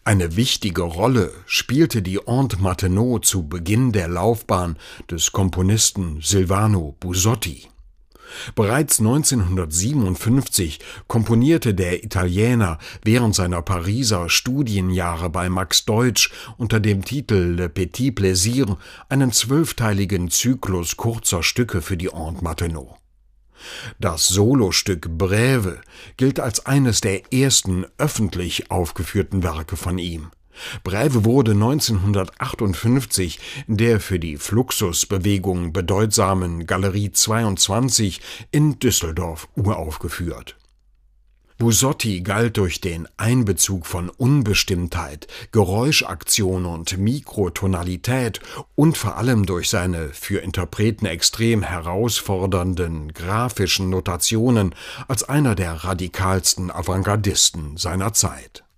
Eine wichtige Rolle spielte die Honte Mathenot zu Beginn der Laufbahn des Komponisten Silvano Busotti. Bereits 1957 komponierte der Italiener während seiner Pariser Studienjahre bei Max Deutsch unter dem Titel Le Petit Plaisir einen 12-teiligen Zyklus kurzer Stücke für die Honte Mathenot. Das Solostück Brève gilt als eines der ersten öffentlich aufgeführten Werke von ihm. Brève wurde 1958 in der für die Fluxusbewegung bedeutsamen Galerie 22 in Düsseldorf uraufgeführt. Busotti galt durch den Einbezug von Unbestimmtheit, Geräuschaktion und Mikrotonalität und vor allem durch seine für Interpreten extrem herausfordernden grafischen Notationen als einer der radikalsten Avantgardisten seiner Zeit.